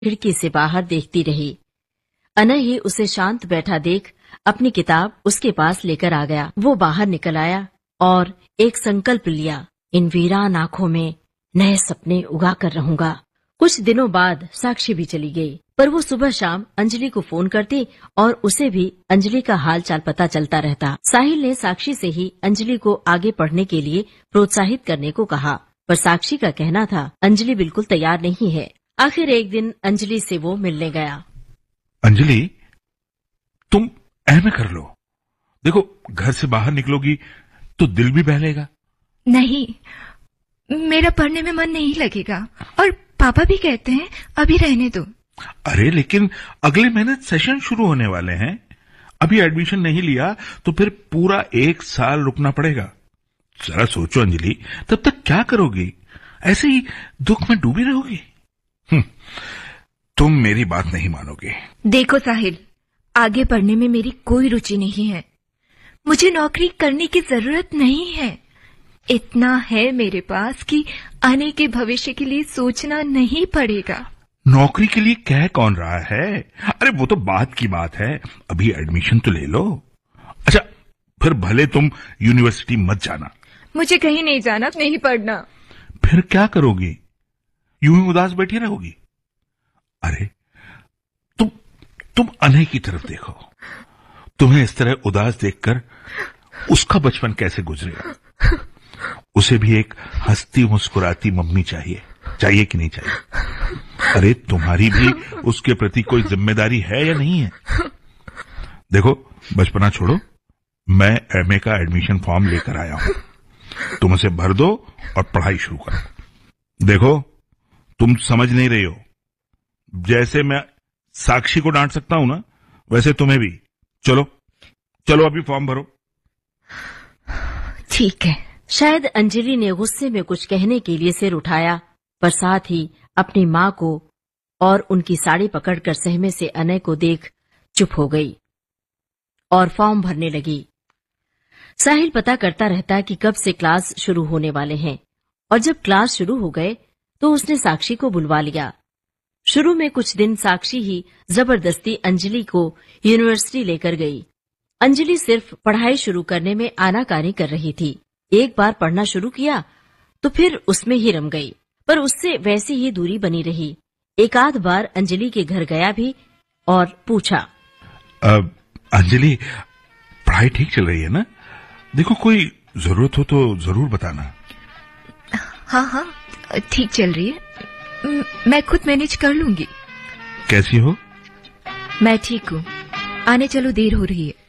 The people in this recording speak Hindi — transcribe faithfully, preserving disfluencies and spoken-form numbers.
खिड़की से बाहर देखती रही। अनय उसे शांत बैठा देख अपनी किताब उसके पास लेकर आ गया। वो बाहर निकल आया और एक संकल्प लिया, इन वीरान आंखों में नए सपने उगा कर रहूंगा। कुछ दिनों बाद साक्षी भी चली गई, पर वो सुबह शाम अंजलि को फोन करती और उसे भी अंजलि का हाल चाल पता चलता रहता। साहिल ने साक्षी से ही अंजलि को आगे पढ़ने के लिए प्रोत्साहित करने को कहा, पर साक्षी का कहना था अंजलि बिल्कुल तैयार नहीं है। आखिर एक दिन अंजलि से वो मिलने गया। अंजलि, तुम एम ए कर लो। देखो, घर से बाहर निकलोगी तो दिल भी बहलेगा। नहीं, मेरा पढ़ने में मन नहीं लगेगा और पापा भी कहते हैं अभी रहने दो। अरे लेकिन अगले महीने सेशन शुरू होने वाले हैं। अभी एडमिशन नहीं लिया तो फिर पूरा एक साल रुकना पड़ेगा। जरा सोचो अंजलि, तब तक क्या करोगी? ऐसे ही दुख में डूबी रहोगी। तुम मेरी बात नहीं मानोगे। देखो साहिल, आगे पढ़ने में मेरी कोई रुचि नहीं है। मुझे नौकरी करने की जरूरत नहीं है। इतना है मेरे पास कि आने के भविष्य के लिए सोचना नहीं पड़ेगा। नौकरी के लिए कह कौन रहा है? अरे वो तो बात की बात है, अभी एडमिशन तो ले लो। अच्छा, फिर भले तुम यूनिवर्सिटी मत जाना। मुझे कहीं नहीं जाना, नहीं पढ़ना। फिर क्या करोगी? यूं ही उदास बैठी रहोगी? अरे तुम तुम अनय की तरफ देखो। तुम्हें इस तरह उदास देखकर उसका बचपन कैसे गुजरेगा? उसे भी एक हंसती मुस्कुराती मम्मी चाहिए, चाहिए कि नहीं चाहिए? अरे तुम्हारी भी उसके प्रति कोई जिम्मेदारी है या नहीं है? देखो, बचपना छोड़ो, मैं एमए का एडमिशन फॉर्म लेकर आया हूं। तुम उसे भर दो और पढ़ाई शुरू करो। देखो, तुम समझ नहीं रही हो। जैसे मैं साक्षी को डांट सकता हूं ना, वैसे तुम्हें भी। चलो चलो अभी फॉर्म भरो। ठीक है। शायद अंजलि ने गुस्से में कुछ कहने के लिए सिर उठाया, पर साथ ही अपनी माँ को और उनकी साड़ी पकड़कर सहमे से अनय को देख चुप हो गई और फॉर्म भरने लगी। साहिल पता करता रहता कि कब से क्लास शुरू होने वाले हैं, और जब क्लास शुरू हो गए तो उसने साक्षी को बुलवा लिया। शुरू में कुछ दिन साक्षी ही जबरदस्ती अंजलि को यूनिवर्सिटी लेकर गई। अंजलि सिर्फ पढ़ाई शुरू करने में आनाकानी कर रही थी। एक बार पढ़ना शुरू किया तो फिर उसमें ही रम गई, पर उससे वैसी ही दूरी बनी रही। एक आध बार अंजलि के घर गया भी और पूछा, अब अंजलि, पढ़ाई ठीक चल रही है ना? देखो, कोई जरूरत हो तो जरूर बताना। हाँ हाँ, ठीक चल रही है। मैं खुद मैनेज कर लूंगी। कैसी हो? मैं ठीक हूँ। आने चलो, देर हो रही है।